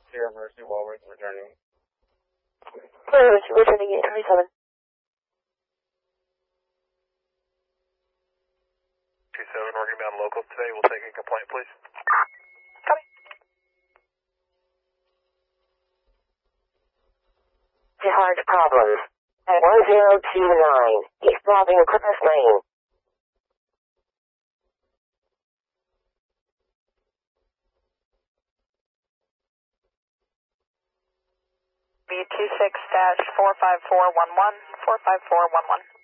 Sierra Mercy Walworth returning. Returning 827. 27, working down local today. We'll take a complaint, please. Copy. Hard problems. At 1029, East Robbing Clippers Lane. B26-45411, 45411.